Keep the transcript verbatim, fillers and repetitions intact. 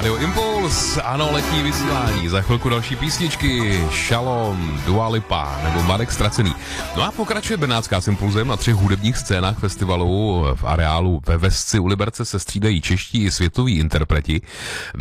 Radio Impuls, ano, letní vysílání, za chvilku další písničky, Shalom, Dua Lipa nebo Marek Ztracený. No a pokračuje Benátská s Impulzem. Na třech hudebních scénách festivalu v areálu ve Vesci u Liberce se střídají čeští i světoví interpreti.